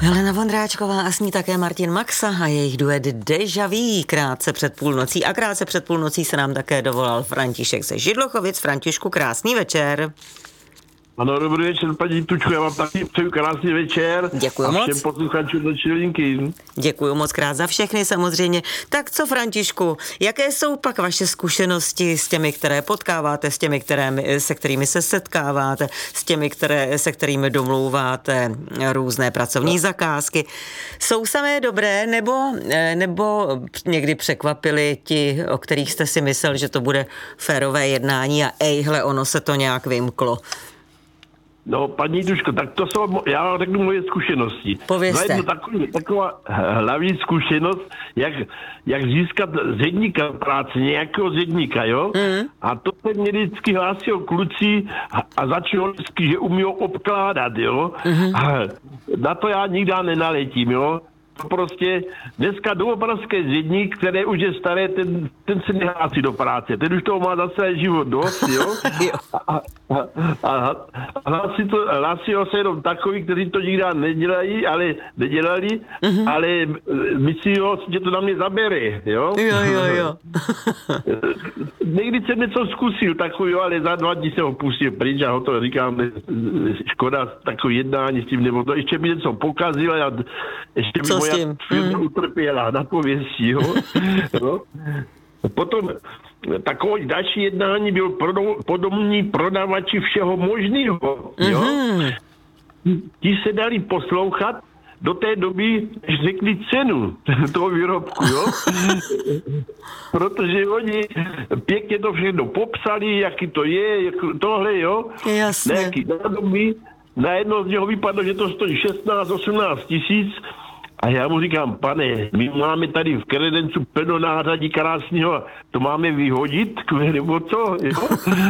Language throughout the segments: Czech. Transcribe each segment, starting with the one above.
Helena Vondráčková a s ní také Martin Maxa a jejich duet Deja Vu krátce před půlnocí. A krátce před půlnocí se nám také dovolal František ze Židlochovic. Františku, krásný večer. Ano, dobrý večer, paní Tučko, já vám taky přeju krásný večer. Děkuji moc. A všem posluchačům do Čilinky. Děkuji moc krát za všechny samozřejmě. Tak co, Františku, jaké jsou pak vaše zkušenosti s těmi, které potkáváte, s těmi, se kterými se setkáváte, s těmi, se kterými domlouváte různé pracovní zakázky? Jsou samé dobré, nebo někdy překvapili ti, o kterých jste si myslel, že to bude férové jednání a ejhle, ono se to nějak vymklo? No, paní Tuško, tak to jsou, já řeknu moje zkušenosti. Povězte. Taková hlavní zkušenost, jak získat zedníka práce, nějakého zedníka, jo? A to se mě vždycky hlásilo kluci a začalo vždycky, že umí obkládat, jo? A na to já nikdy nenaletím, jo? To prostě dneska doopravský zedník, který už je starý, ten se nehlásí do práce. Ten už toho má za celý život dost, jo? A hlásí se jenom takový, kteří to nikdy nedělali, ale myslí, že to na mě zabere, jo? Jo. Někdy jsem něco zkusil takový, ale za 2 dny jsem ho pustil pryč a ho to říkám, škoda takový jednání s tím, nebo to ještě mi něco pokazil a ještě mi moja firma utrpěla na pověstí, jo? No. Potom takové další jednání byl podomní prodavači všeho možného, jo? Ti se dali poslouchat do té doby, než řekli cenu toho výrobku, jo? Protože oni pěkně to všechno popsali, jaký to je, tohle, jo? Jasně. Nějaký nádoby, najednou z něho vypadlo, že to stojí 16-18 tisíc. A já mu říkám, pane, my máme tady v kredencu plno nářadí krásného, to máme vyhodit, nebo co, jo?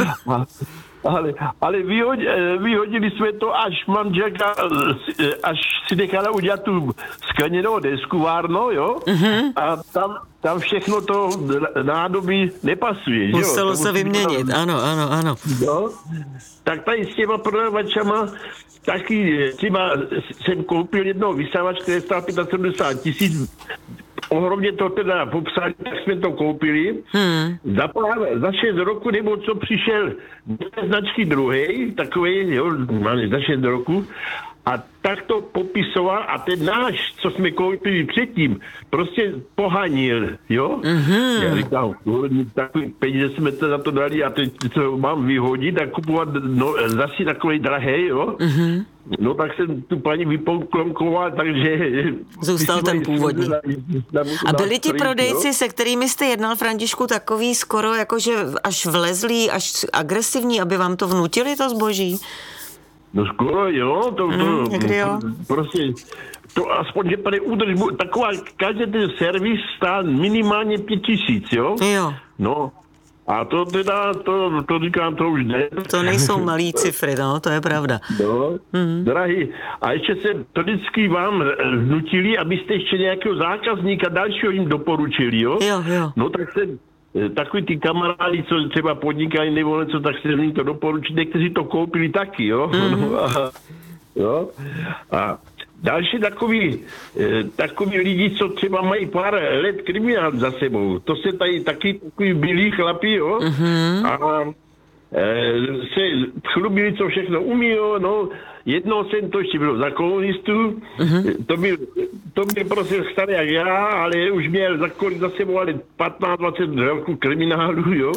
Ale vyhodili jsme to, až manželka, až si nechala udělat tu skleněnou desku várno, jo? A tam všechno to nádobí nepasuje, jo? Muselo se vyměnit, ano. No, tak tady s těma prodavačama taky třeba jsem koupil jednoho vysavač, který stál 75 000. Ohromně to teda popsali, tak jsme to koupili. Za 6 roku nebo co přišel značky druhý, takový, jo, za 6 roku. A tak to popisoval a ten náš, co jsme koupili předtím, prostě pohanil, jo? Já říkám, takový peníze jsme to za to dali a teď to mám vyhodit a kupovat zase takový drahý, jo? No tak jsem tu paní vypoklonkoval, takže... Zůstal ten původní. A byli ti prodejci, se kterými jste jednal, Františku, takový skoro jakože až vlezlí, až agresivní, aby vám to vnutili, to zboží? No skoro jo, prostě to aspoň, že tady údržbu, taková, každý ten servis stál minimálně 5 000, jo? Jo. No, a to teda, to říkám, to už ne. To nejsou malý cifry, no, to je pravda. No, drahý. A ještě se to vždycky vám vnutili, abyste ještě nějakého zákazníka dalšího jim doporučili, jo? Jo. No tak jsem... Takový ty kamarádi, co třeba podnikají nebo něco, tak se jim to doporučí, kteří to koupili taky, jo? Jo? A další takový lidi, co třeba mají pár let kriminál za sebou, to se tady taky takový bílí chlapi, jo? A se chlubili, co všechno umí, jo? No, jednou jsem to ještě byl za komunistů, to byl prostě starý jak já, ale už měl za sebou ale 15-20 roků kriminálu, jo.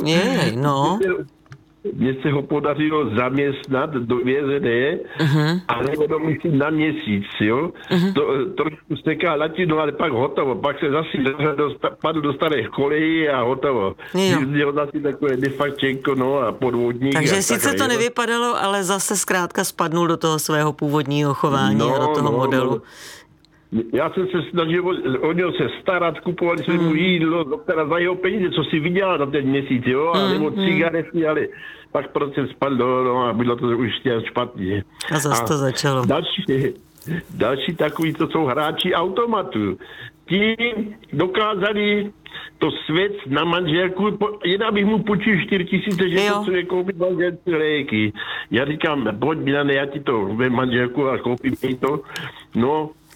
Mně se ho podařilo zaměstnat do vězené, ale jenom myslím na měsíc, jo. Trošku steká latinu, ale pak hotovo. Pak se zase padl do starých kolejí a hotovo. Měl zase takové defakčenko, no a podvodník. Takže sice to nevypadalo, ale zase zkrátka spadnul do toho svého původního chování a do toho modelu. Já jsem se snažil o něho se starat, kupovali jsme mu jídlo, doktora za jeho peníze, co si vydělal na ten měsíc, jo, nebo cigarety, ale pak prostě spadl, a bylo to už špatně. A zase to začalo. Další takový, to jsou hráči automatu. Ti dokázali to svět na manželku, jen abych mu půjčil 4 000, že to chce koupit manželce léky. Já říkám, pojď Milane, já ti to vem manželku a koupím jí to. No,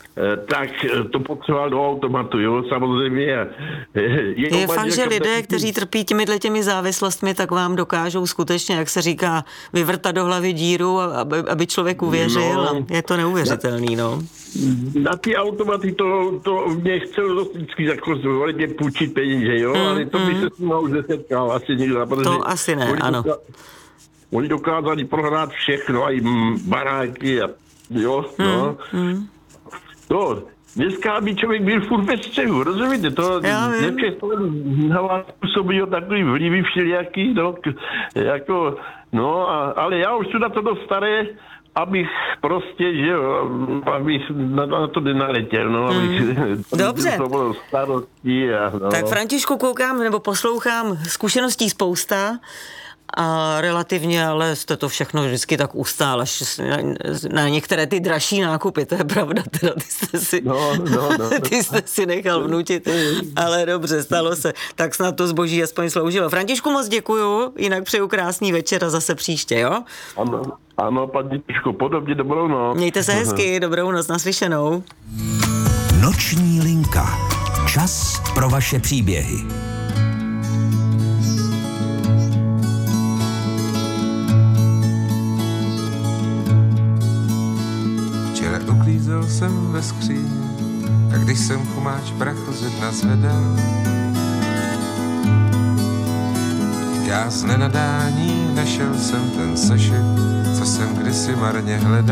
tak to potřeboval do automatu, jo, samozřejmě. Je fakt, že lidé, kteří trpí těmi závislostmi, tak vám dokážou skutečně, jak se říká, vyvrtat do hlavy díru, aby člověk uvěřil. No, je to neuvěřitelný, no. Na ty automaty to mě chtělo dost vždycky jako mě půjčit peníze, jo, ale to by se s ním už nesetkal asi nikdo. To asi ne, ano. Oni dokázali prohrát všechno, i baráky a jo, no. To, dneska by člověk byl furt ve střehu, rozumíte? To na vás působí takový vlivy všelijaký, no, jako, no, ale já už jsem na to dost staré, abych prostě, že jo, abych na to nenaletěl, no, abych dobře. To bylo starosti a, no. Tak Františku, koukám nebo poslouchám zkušeností spousta a relativně, ale jste to všechno vždycky tak ustál až na některé ty dražší nákupy, to je pravda, teda ty jste si nechal vnutit, ale dobře, stalo se, tak snad to zboží aspoň sloužilo. Františku, moc děkuju, jinak přeju krásný večer a zase příště, jo? Ano, paní Tiško, podobně dobrou noc. Mějte se hezky, dobrou noc, naslyšenou. Noční linka. Čas pro vaše příběhy. Včera uklízel jsem ve skříni a když jsem chumáč prachu ze dna zvedal, já z nenadání našel jsem ten sešit, co jsem kdysi marně hledal.